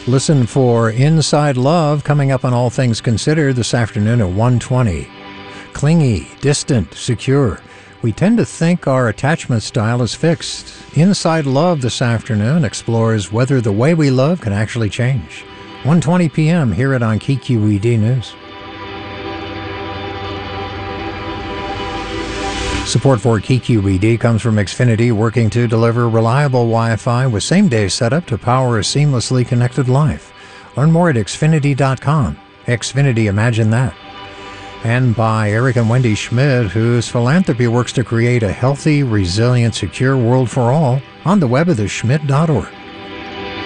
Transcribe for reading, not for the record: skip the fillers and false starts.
Listen for Inside Love coming up on All Things Considered this afternoon at 1:20. Clingy, distant, secure. We tend to think our attachment style is fixed. Inside Love this afternoon explores whether the way we love can actually change. 1:20 p.m. Hear it on KQED News. Support for KQED comes from Xfinity, working to deliver reliable Wi-Fi with same-day setup to power a seamlessly connected life. Learn more at Xfinity.com. Xfinity, imagine that. And by Eric and Wendy Schmidt, whose philanthropy works to create a healthy, resilient, secure world for all on the web at theschmidt.org.